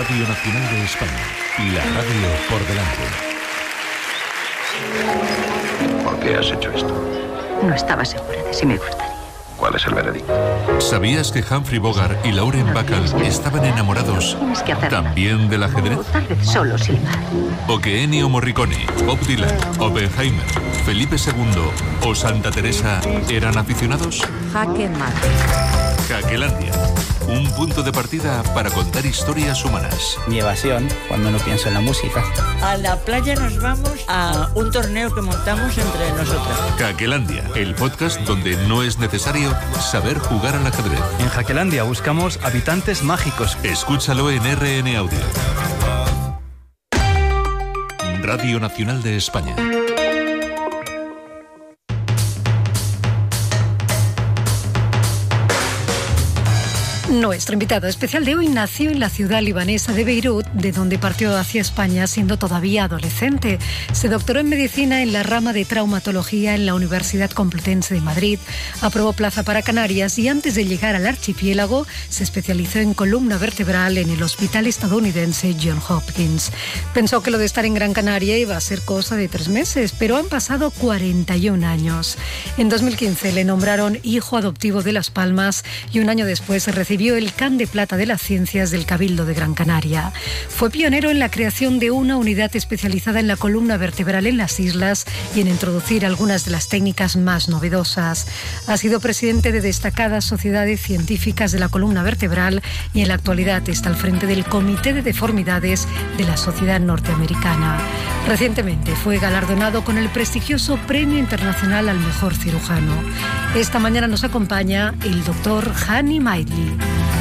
Radio Nacional de España, la radio por delante. ¿Por qué has hecho esto? No estaba segura de si me gustaría. ¿Cuál es el veredicto? ¿Sabías que Humphrey Bogart y Lauren Bacall estaban enamorados también del ajedrez? O tal vez solo silbar. ¿O que Ennio Morricone, Bob Dylan, Oppenheimer, Felipe II o Santa Teresa eran aficionados? Jaque mate. Jaquelandia, un punto de partida para contar historias humanas. Mi evasión cuando no pienso en la música. A la playa nos vamos a un torneo que montamos entre nosotras. Jaquelandia, el podcast donde no es necesario saber jugar al ajedrez. En Jaquelandia buscamos habitantes mágicos. Escúchalo en RN Audio. Radio Nacional de España. Nuestro invitado especial de hoy nació en la ciudad libanesa de Beirut, de donde partió hacia España siendo todavía adolescente. Se doctoró en medicina en la rama de traumatología en la Universidad Complutense de Madrid, aprobó plaza para Canarias y antes de llegar al archipiélago se especializó en columna vertebral en el hospital estadounidense Johns Hopkins. Pensó que lo de estar en Gran Canaria iba a ser cosa de 3 meses, pero han pasado 41 años. En 2015 le nombraron hijo adoptivo de Las Palmas y un año después recibió el Can de Plata de las Ciencias del Cabildo de Gran Canaria. Fue pionero en la creación de una unidad especializada en la columna vertebral en las islas y en introducir algunas de las técnicas más novedosas. Ha sido presidente de destacadas sociedades científicas de la columna vertebral y en la actualidad está al frente del Comité de Deformidades de la Sociedad Norteamericana. Recientemente fue galardonado con el prestigioso Premio Internacional al Mejor Cirujano. Esta mañana nos acompaña el doctor Hani Maidli.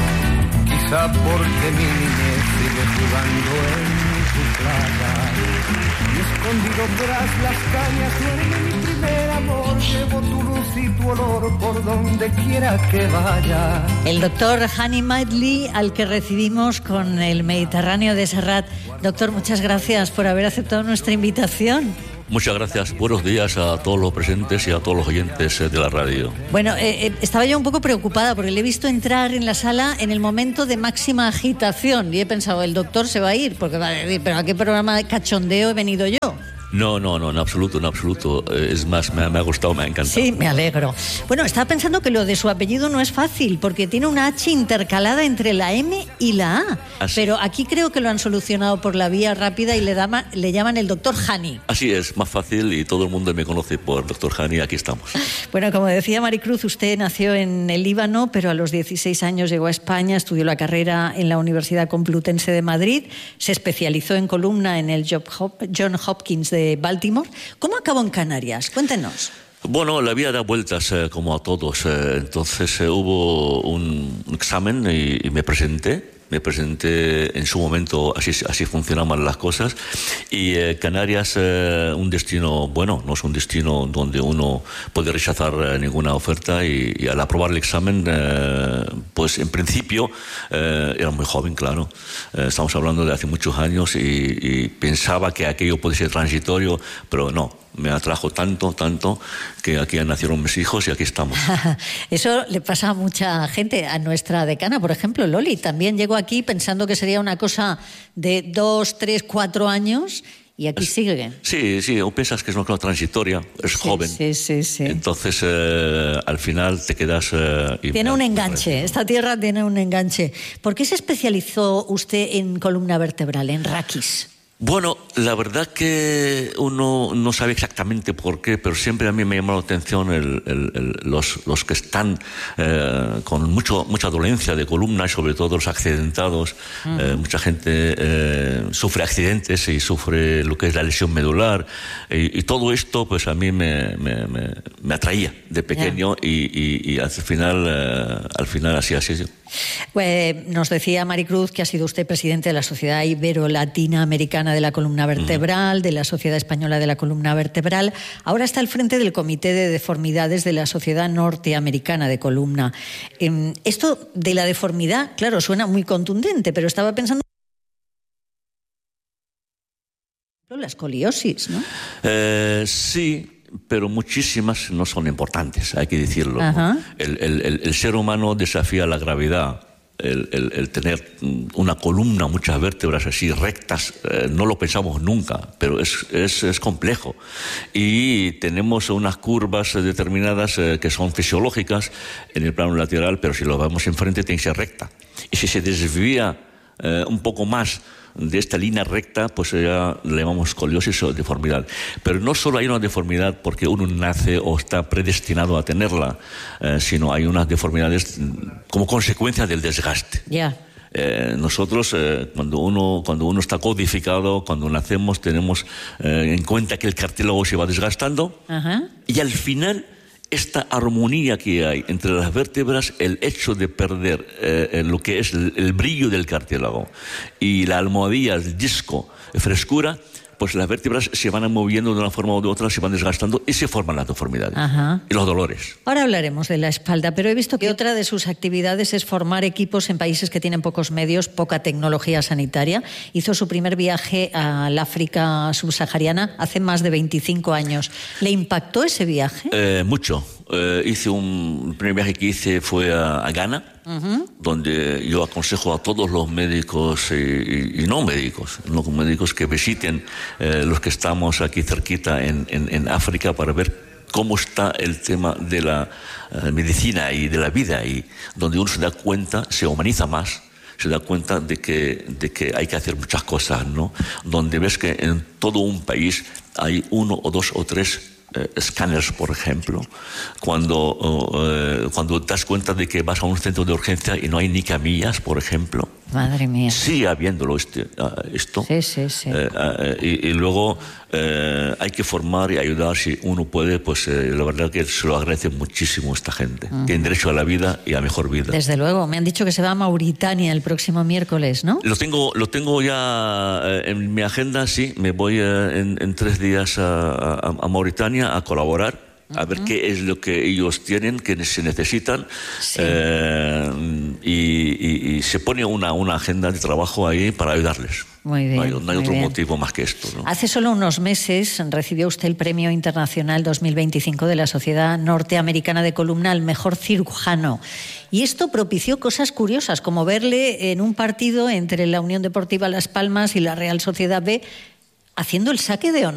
Quizá porque mi niñez sigue jugando en tu playa y escondido tras las cañas duerme mi primer amor. Llevo tu luz y tu olor por donde quiera que vaya. El doctor Hani Maidli, al que recibimos con el Mediterráneo de Serrat. Doctor, muchas gracias por haber aceptado nuestra invitación. Muchas gracias. Buenos días a todos los presentes y a todos los oyentes de la radio. Bueno, estaba yo un poco preocupada porque le he visto entrar en la sala en el momento de máxima agitación y he pensado, el doctor se va a ir, porque va a decir, pero ¿a qué programa de cachondeo he venido yo? No, en absoluto. Es más, me ha gustado, me ha encantado. Sí, me alegro. Bueno, estaba pensando que lo de su apellido no es fácil, porque tiene una H intercalada entre la M y la A. Así. Pero aquí creo que lo han solucionado por la vía rápida y le llaman el doctor Hani. Así es, más fácil y todo el mundo me conoce por doctor Hani, aquí estamos. Bueno, como decía Maricruz, usted nació en el Líbano, pero a los 16 años llegó a España, estudió la carrera en la Universidad Complutense de Madrid, se especializó en columna en el Johns Hopkins de Baltimore. ¿Cómo acabó en Canarias? Cuéntenos. Bueno, la vida da vueltas como a todos. Entonces hubo un examen y me presenté en su momento, así funcionaban las cosas, y Canarias, un destino, bueno, no es un destino donde uno puede rechazar ninguna oferta, y al aprobar el examen, pues en principio, era muy joven, claro, estamos hablando de hace muchos años, y pensaba que aquello podía ser transitorio, pero no. Me atrajo tanto, que aquí nacieron mis hijos y aquí estamos. Eso le pasa a mucha gente. A nuestra decana, por ejemplo, Loli, también llegó aquí pensando que sería una cosa de 2, 3, 4 años y aquí sigue. Sí, o piensas que es una cosa transitoria, es joven. Sí. Entonces, al final te quedas... tiene un enganche, esta tierra tiene un enganche. ¿Por qué se especializó usted en columna vertebral, en raquis? Bueno, la verdad que uno no sabe exactamente por qué, pero siempre a mí me llama la atención los que están con mucha dolencia de columna, sobre todo los accidentados. Mucha gente sufre accidentes y sufre lo que es la lesión medular, y todo esto pues a mí me atraía de pequeño, y al final así ha sido. Pues nos decía Maricruz que ha sido usted presidente de la Sociedad Ibero-Latinoamericana de la Columna Vertebral, de la Sociedad Española de la Columna Vertebral. Ahora está al frente del Comité de Deformidades de la Sociedad Norteamericana de Columna. Esto de la deformidad, claro, suena muy contundente, pero estaba pensando la escoliosis, ¿no? Sí, pero muchísimas no son importantes, hay que decirlo, ¿no? El ser humano desafía la gravedad el tener una columna, muchas vértebras así rectas, no lo pensamos nunca, pero es complejo. Y tenemos unas curvas determinadas que son fisiológicas en el plano lateral, pero si lo vemos enfrente tiene que ser recta. Y si se desvía un poco más de esta línea recta, pues ya le llamamos escoliosis o deformidad. Pero no solo hay una deformidad porque uno nace o está predestinado a tenerla, sino hay unas deformidades como consecuencia del desgaste. Ya. Nosotros, cuando uno está codificado, cuando nacemos, tenemos en cuenta que el cartílago se va desgastando. Ajá. Y al final, esta armonía que hay entre las vértebras, el hecho de perder lo que es el brillo del cartílago y la almohadilla, el disco, frescura, pues las vértebras se van moviendo de una forma u otra, se van desgastando y se forman las deformidades. Ajá. Y los dolores. Ahora hablaremos de la espalda, pero he visto que otra de sus actividades es formar equipos en países que tienen pocos medios, poca tecnología sanitaria. Hizo su primer viaje al África subsahariana hace más de 25 años. ¿Le impactó ese viaje? Mucho. El primer viaje que hice fue a Ghana, donde yo aconsejo a todos los médicos y no médicos que visiten los que estamos aquí cerquita en África para ver cómo está el tema de la medicina y de la vida, y donde uno se da cuenta, se humaniza más, se da cuenta de que hay que hacer muchas cosas, ¿no? Donde ves que en todo un país hay 1 o 2 o 3 escáneres, por ejemplo, cuando te das cuenta de que vas a un centro de urgencia y no hay ni camillas, por ejemplo. Madre mía. Sigue habiéndolo esto. Sí. Y luego hay que formar y ayudar si uno puede, pues la verdad que se lo agradece muchísimo esta gente. Tienen derecho a la vida y a mejor vida. Desde luego. Me han dicho que se va a Mauritania el próximo miércoles, ¿no? Lo tengo ya en mi agenda, sí. Me voy en 3 días a Mauritania a colaborar, a ver qué es lo que ellos tienen, que se necesitan. Sí. Y se pone una agenda de trabajo ahí para ayudarles. Muy bien, no hay otro motivo más que esto, ¿no? Hace solo unos meses recibió usted el Premio Internacional 2025 de la Sociedad Norteamericana de Columna al mejor cirujano. Y esto propició cosas curiosas, como verle en un partido entre la Unión Deportiva Las Palmas y la Real Sociedad B haciendo el saque de honor.